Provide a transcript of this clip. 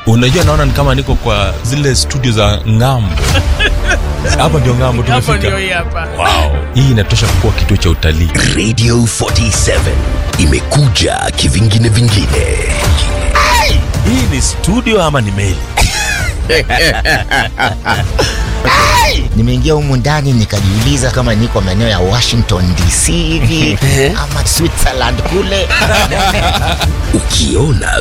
Unajua naona ni kama niko kwa zile studio za ngambo. Hapa ndio ngambo tumefika. Hapa ndio hapa. Wow. Hii inatosha kuwa kituo cha utalii. Radio 47 imekuja kivingine vingine. Hii ni studio ama ni meli? Nimeingia humu ndani nikajiuliza kama niko maeneo ya Washington DC hivi ama Switzerland kule. Ukiona